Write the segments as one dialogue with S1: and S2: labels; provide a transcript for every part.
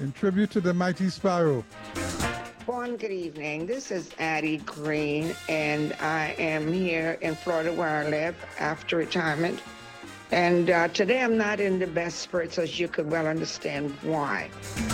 S1: in tribute to the mighty sparrow.
S2: Bon, good evening. This is Addie Green, and I am here in Florida where I live after retirement. And today I'm not in the best spirits, as you could well understand why.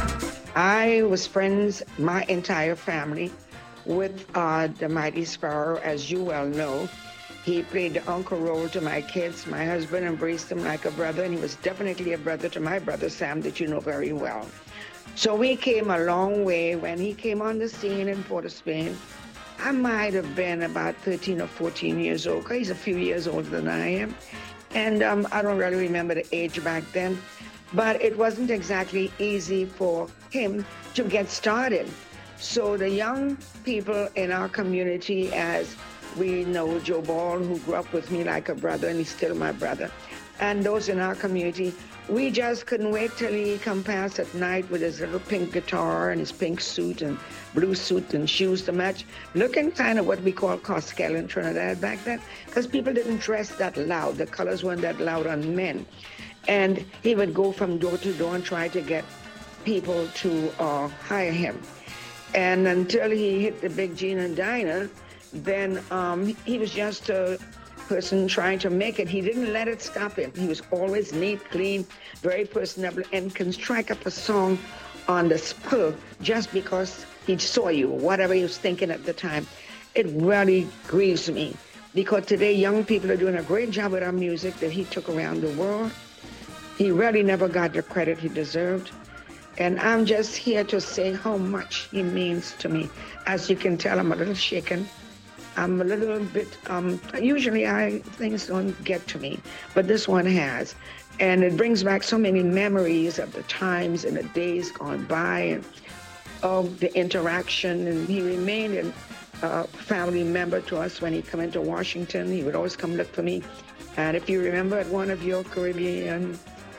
S2: I was friends, my entire family, with the mighty sparrow, as you well know. He played the uncle role to my kids. My husband embraced him like a brother, and he was definitely a brother to my brother Sam, that you know very well. So we came a long way. When he came on the scene in Port of Spain, I might have been about 13 or 14 years old, because he's a few years older than I am. And I don't really remember the age back then, but it wasn't exactly easy for him to get started. So the young people in our community, as we know Joe Ball, who grew up with me like a brother, and he's still my brother, and those in our community, we just couldn't wait till he come past at night with his little pink guitar and his pink suit and blue suit and shoes to match, looking kind of what we call Coskel in Trinidad back then, because people didn't dress that loud. The colors weren't that loud on men. And he would go from door to door and try to get people to hire him. And until he hit the Big Gene and Diner, then he was just a person trying to make it. He didn't let it stop him. He was always neat, clean, very personable, and can strike up a song on the spur just because he saw you, whatever he was thinking at the time. It really grieves me, because today young people are doing a great job with our music that he took around the world. He really never got the credit he deserved. And I'm just here to say how much he means to me. As you can tell, I'm a little shaken. I'm a little bit, usually things don't get to me, but this one has. And it brings back so many memories of the times and the days gone by and of the interaction. And he remained a family member to us when he come into Washington. He would always come look for me. And if you remember at one of your Caribbean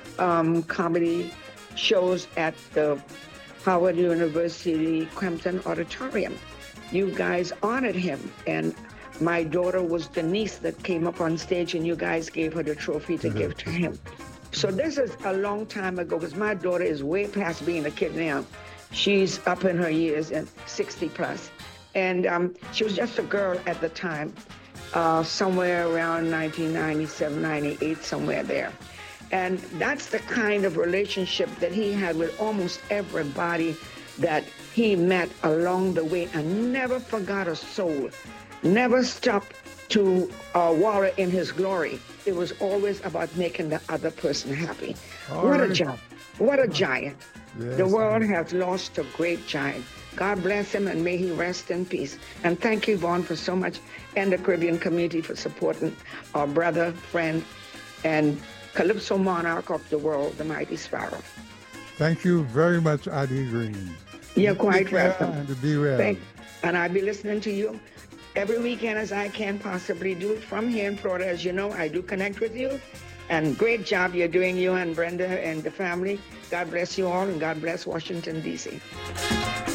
S2: comedy shows at the Howard University Crampton Auditorium, you guys honored him, and my daughter was the niece that came up on stage, and you guys gave her the trophy to give to him. So this is a long time ago, because my daughter is way past being a kid now. She's up in her years and 60 plus. And she was just a girl at the time, somewhere around 1997, 98, somewhere there. And that's the kind of relationship that he had with almost everybody that he met along the way, and never forgot a soul, never stopped to wallow in his glory. It was always about making the other person happy. What a giant. What a giant. Yes, the world has lost a great giant. God bless him, and may he rest in peace. And thank you, Vaughn, for so much, and the Caribbean community for supporting our brother, friend, and Calypso monarch of the world, the mighty sparrow.
S1: Thank you very much, Addie Green.
S2: You're quite welcome.
S1: And be well.
S2: And I'll be listening to you every weekend as I can possibly do it from here in Florida. As you know, I do connect with you. And great job you're doing, you and Brenda and the family. God bless you all, and God bless Washington, D.C.